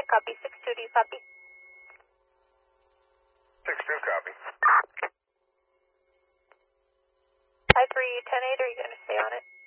copy. 6-2, do you copy? 6-2, copy. 5-3, 10-8, are you going to stay on it?